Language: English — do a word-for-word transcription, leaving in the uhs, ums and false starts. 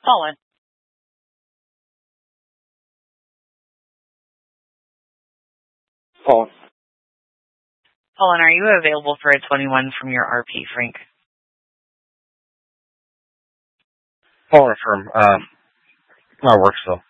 Colin. Colin. Colin, are you available for a twenty-one from your R P, Frank? Colin from um, my work still.